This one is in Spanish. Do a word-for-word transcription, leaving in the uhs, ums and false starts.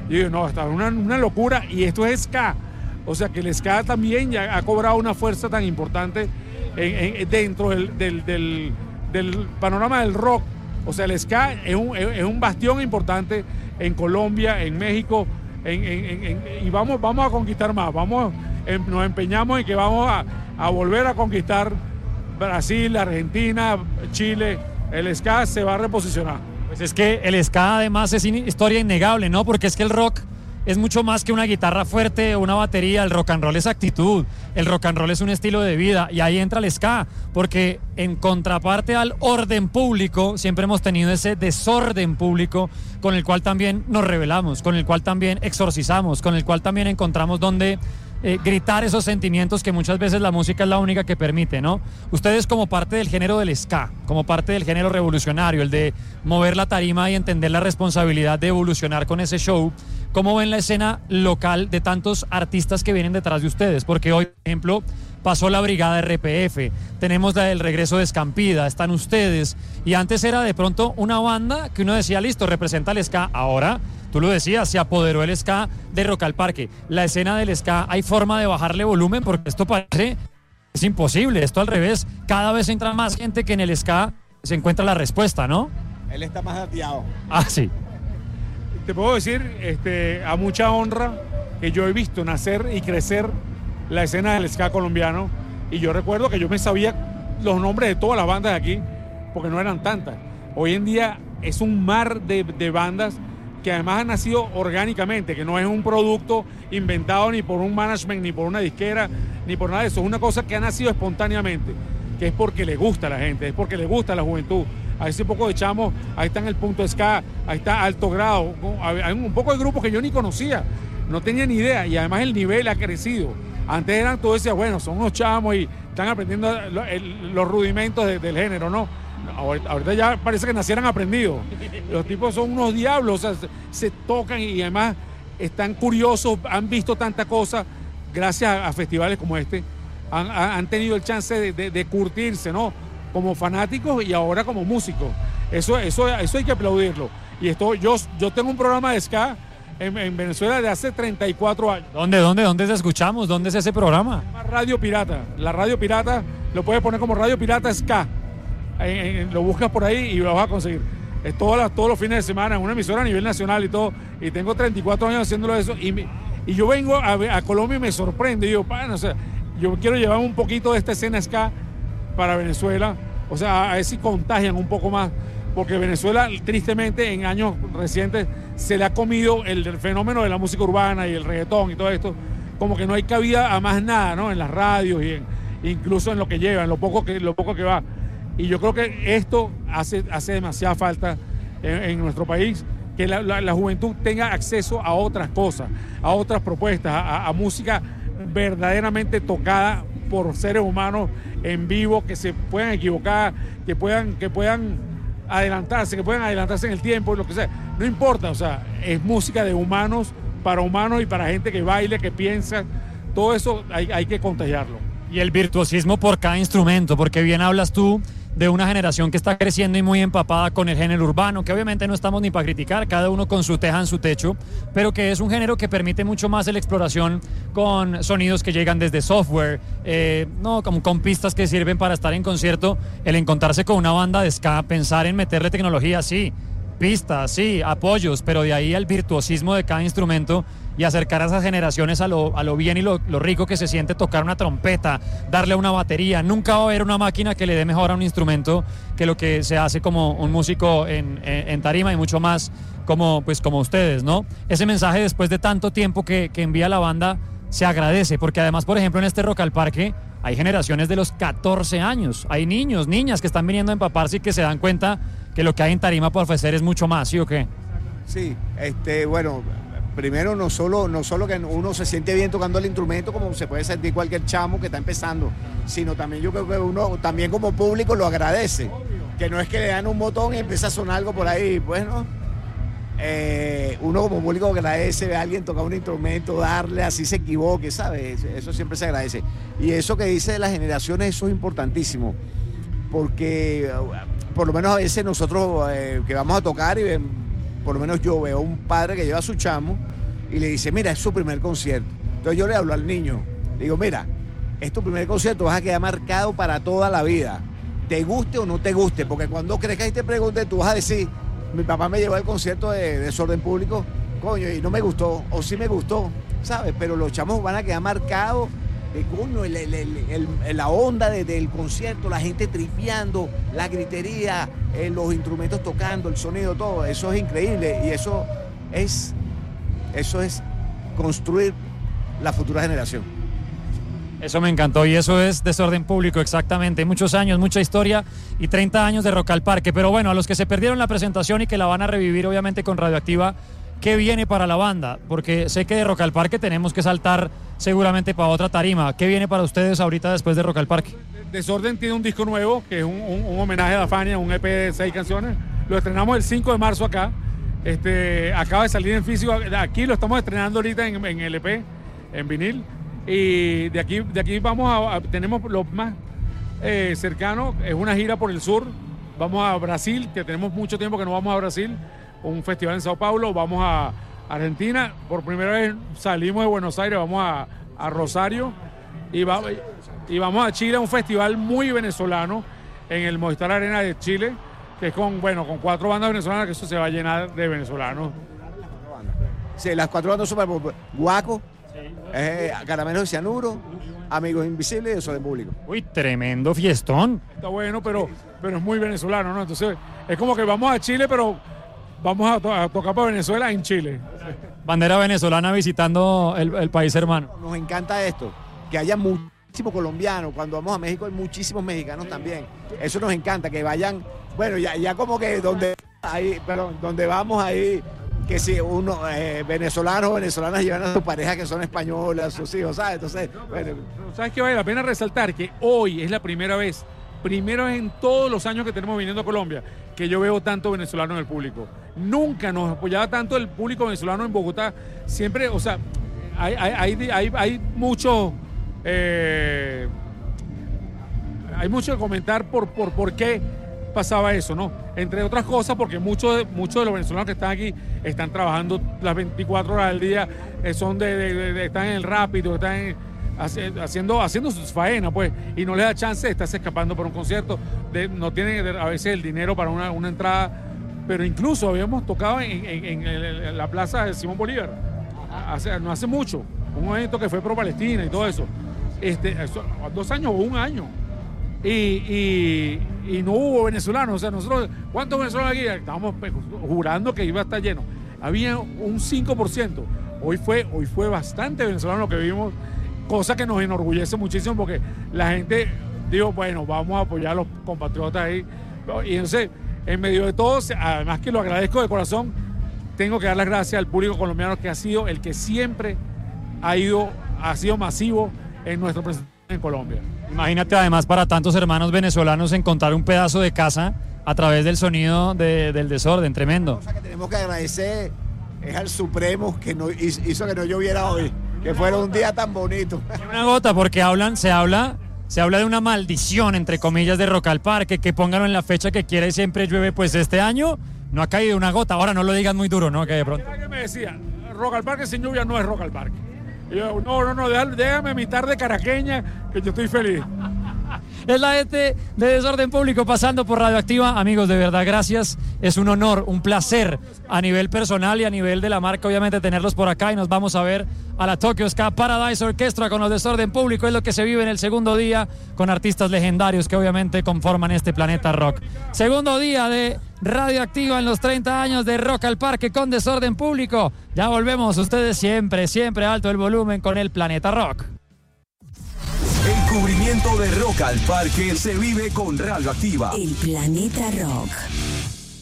Yo digo, no, está una, una locura, y esto es ska. O sea que el ska también ya ha cobrado una fuerza tan importante en, en, dentro del, del, del, del panorama del rock. O sea, el ska es un, es un bastión importante en Colombia, en México, en, en, en, en, y vamos, vamos a conquistar más. Vamos, en, nos empeñamos en que vamos a, a volver a conquistar Brasil, Argentina, Chile. El ska se va a reposicionar. Pues es que el ska además es historia innegable, ¿no? Porque es que el rock es mucho más que una guitarra fuerte o una batería. El rock and roll es actitud, el rock and roll es un estilo de vida, y ahí entra el ska, porque en contraparte al orden público siempre hemos tenido ese desorden público con el cual también nos rebelamos, con el cual también exorcizamos, con el cual también encontramos donde eh, gritar esos sentimientos que muchas veces la música es la única que permite, ¿no? Ustedes, como parte del género del ska, como parte del género revolucionario, el de mover la tarima y entender la responsabilidad de evolucionar con ese show, ¿cómo ven la escena local de tantos artistas que vienen detrás de ustedes? Porque hoy, por ejemplo, pasó la Brigada R P F, tenemos la del regreso de Escampida, están ustedes, y antes era de pronto una banda que uno decía, listo, representa el ska. Ahora, tú lo decías, se apoderó el ska de Rock al Parque. La escena del ska, ¿hay forma de bajarle volumen? Porque esto parece, es imposible, esto al revés, cada vez entra más gente que en el ska se encuentra la respuesta, ¿no? Él está más dateado. Ah, sí. Te puedo decir, este, a mucha honra, que yo he visto nacer y crecer la escena del ska colombiano, y yo recuerdo que yo me sabía los nombres de todas las bandas de aquí, porque no eran tantas. Hoy en día es un mar de, de bandas que además han nacido orgánicamente, que no es un producto inventado ni por un management, ni por una disquera, ni por nada de eso. Es una cosa que ha nacido espontáneamente, que es porque le gusta a la gente, es porque le gusta a la juventud. A ese poco de chamos, ahí está en el punto ska, ahí está Alto Grado, hay un poco de grupos que yo ni conocía, no tenía ni idea, y además el nivel ha crecido. Antes eran todos, decían, bueno, son unos chamos y están aprendiendo los rudimentos de, del género, ¿no? Ahorita, ahorita ya parece que nacieran aprendidos. Los tipos son unos diablos, o sea, se, se tocan, y además están curiosos, han visto tanta cosa gracias a, a festivales como este, han, han tenido el chance de, de, de curtirse, ¿no? Como fanáticos y ahora como músicos. Eso, eso, eso hay que aplaudirlo. Y esto, yo, yo tengo un programa de ska en, en Venezuela de hace treinta y cuatro años. ¿Dónde, dónde, dónde te escuchamos? ¿Dónde es ese programa? Radio Pirata. La Radio Pirata, lo puedes poner como Radio Pirata Ska. En, en, lo buscas por ahí y lo vas a conseguir. Es todas las, todos los fines de semana, en una emisora a nivel nacional y todo. Y tengo treinta y cuatro años haciéndolo eso. Y, me, y yo vengo a, a Colombia y me sorprende. Y digo, pana, o sea, yo quiero llevar un poquito de esta escena ska para Venezuela, o sea, a ver si contagian un poco más, porque Venezuela, tristemente, en años recientes se le ha comido el, el fenómeno de la música urbana y el reggaetón y todo esto, como que no hay cabida a más nada, ¿no? En las radios y en, incluso en lo que lleva, en lo poco que, lo poco que va. Y yo creo que esto hace, hace demasiada falta en, en nuestro país, que la, la, la juventud tenga acceso a otras cosas, a otras propuestas, a, a música verdaderamente tocada por seres humanos en vivo, que se puedan equivocar, que puedan, que puedan adelantarse, que puedan adelantarse en el tiempo, lo que sea. No importa, o sea, es música de humanos, para humanos y para gente que baile, que piensa. Todo eso hay, hay que contagiarlo. Y el virtuosismo por cada instrumento, porque bien hablas tú de una generación que está creciendo y muy empapada con el género urbano, que obviamente no estamos ni para criticar, cada uno con su teja en su techo, pero que es un género que permite mucho más la exploración con sonidos que llegan desde software, eh, no, como con pistas que sirven para estar en concierto, el encontrarse con una banda de ska, pensar en meterle tecnología, sí, pistas, sí, apoyos, pero de ahí al virtuosismo de cada instrumento y acercar a esas generaciones a lo, a lo bien y lo, lo rico que se siente tocar una trompeta, darle a una batería. Nunca va a haber una máquina que le dé mejor a un instrumento que lo que se hace como un músico en, en, en tarima, y mucho más como, pues, como ustedes, ¿no? Ese mensaje, después de tanto tiempo que, que envía la banda, se agradece, porque además, por ejemplo, en este Rock al Parque hay generaciones de los catorce años, hay niños, niñas que están viniendo a empaparse y que se dan cuenta que lo que hay en tarima por ofrecer es mucho más, ¿sí o qué? Sí, este, bueno, primero no solo, no solo que uno se siente bien tocando el instrumento como se puede sentir cualquier chamo que está empezando, sino también yo creo que uno también como público lo agradece, que no es que le dan un botón y empieza a sonar algo por ahí, pues no, eh, uno como público agradece ver a alguien tocar un instrumento, darle, así se equivoque, ¿sabes? Eso siempre se agradece. Y eso que dice de las generaciones, eso es importantísimo, porque por lo menos a veces nosotros eh, que vamos a tocar y ven, por lo menos yo veo un padre que lleva a su chamo y le dice, mira, es su primer concierto. Entonces yo le hablo al niño, le digo, mira, es tu primer concierto, vas a quedar marcado para toda la vida, te guste o no te guste, porque cuando crezcas y te preguntes, tú vas a decir, mi papá me llevó al concierto de Desorden Público, coño, y no me gustó, o sí me gustó, ¿sabes? Pero los chamos van a quedar marcados de coño, el, el, el, el, la onda de, del concierto, la gente tripeando, la gritería, eh, los instrumentos tocando, el sonido, todo, eso es increíble y eso es, eso es construir la futura generación. Eso me encantó y eso es Desorden Público, exactamente. Muchos años, mucha historia y treinta años de Rock al Parque. Pero bueno, a los que se perdieron la presentación y que la van a revivir obviamente con Radioactiva, ¿qué viene para la banda? Porque sé que de Rock al Parque tenemos que saltar seguramente para otra tarima. ¿Qué viene para ustedes ahorita después de Rock al Parque? Desorden tiene un disco nuevo, que es un, un, un homenaje a la Fania, un E P de seis canciones. Lo estrenamos el cinco de marzo acá. Este, acaba de salir en físico. Aquí lo estamos estrenando ahorita en, en el E P, en vinil. Y de aquí, de aquí vamos a, a tenemos lo más eh, cercano, es una gira por el sur. Vamos a Brasil, que tenemos mucho tiempo que no vamos a Brasil. Un festival en Sao Paulo, vamos a Argentina, por primera vez salimos de Buenos Aires, vamos a, a Rosario y, va, y vamos a Chile, a un festival muy venezolano en el Movistar Arena de Chile, que es con, bueno, con cuatro bandas venezolanas, que eso se va a llenar de venezolanos. Sí, las cuatro bandas super Guaco, eh, Caramelos de Cianuro, Amigos Invisibles y Desorden Público. Uy, tremendo fiestón. Está bueno, pero, pero es muy venezolano, ¿no? Entonces es como que vamos a Chile, pero vamos a, to a tocar para Venezuela en Chile. Bandera venezolana visitando el, el país hermano. Nos encanta esto, que haya muchísimos colombianos. Cuando vamos a México hay muchísimos mexicanos también. Eso nos encanta, que vayan, bueno, ya, ya como que donde, ahí, perdón, donde vamos ahí, que si uno, eh, venezolanos o venezolanas llevan a sus parejas que son españolas, sus hijos, ¿sabes? Entonces, bueno. ¿Sabes qué vale la pena resaltar? Que hoy es la primera vez, primero en todos los años que tenemos viniendo a Colombia, que yo veo tanto venezolano en el público. Nunca nos apoyaba tanto el público venezolano en Bogotá. Siempre, o sea, hay, hay, hay, hay, hay mucho, eh, hay mucho que comentar por, por, por qué pasaba eso, ¿no? Entre otras cosas, porque muchos de, muchos de los venezolanos que están aquí están trabajando las veinticuatro horas del día, eh, son de, de, de, están en el rápido, están en, haciendo, haciendo sus faenas, pues, y no les da chance de estarse escapando por un concierto, de, no tienen a veces el dinero para una, una entrada, pero incluso habíamos tocado en, en, en, en la plaza de Simón Bolívar, hace, no hace mucho, un evento que fue pro Palestina y todo eso, este, eso dos años o un año, y, y, y no hubo venezolanos, o sea, nosotros, ¿cuántos venezolanos aquí? Estábamos jurando que iba a estar lleno, había un cinco por ciento, hoy fue, hoy fue bastante venezolano lo que vimos, cosa que nos enorgullece muchísimo porque la gente dijo, bueno, vamos a apoyar a los compatriotas ahí. Y entonces, en medio de todo, además que lo agradezco de corazón, tengo que dar las gracias al público colombiano que ha sido el que siempre ha ido, ha sido masivo en nuestro presentación en Colombia. Imagínate además para tantos hermanos venezolanos encontrar un pedazo de casa a través del sonido de, del desorden, tremendo. La cosa que tenemos que agradecer es al Supremo que no, hizo que no lloviera hoy. Que fuera un día tan bonito. Una gota, porque hablan, se habla, se habla de una maldición, entre comillas, de Rock al Parque, que pónganlo en la fecha que quiera y siempre llueve. Pues este año no ha caído una gota. Ahora no lo digan muy duro, ¿no? Que de pronto. ¿Qué me decía? Rock al Parque sin lluvia no es Rock al Parque. Y yo, no, no, no, déjame, déjame mi tarde caraqueña, que yo estoy feliz. Es la gente de Desorden Público pasando por Radioactiva. Amigos, de verdad, gracias. Es un honor, un placer a nivel personal y a nivel de la marca, obviamente, tenerlos por acá. Y nos vamos a ver a la Tokyo Ska Paradise Orchestra con los Desorden Público. Es lo que se vive en el segundo día con artistas legendarios que obviamente conforman este planeta rock. Segundo día de Radioactiva en los treinta años de Rock al Parque con Desorden Público. Ya volvemos, ustedes siempre, siempre alto el volumen con el planeta rock. El cubrimiento de Rock al Parque se vive con Radioactiva. El planeta rock.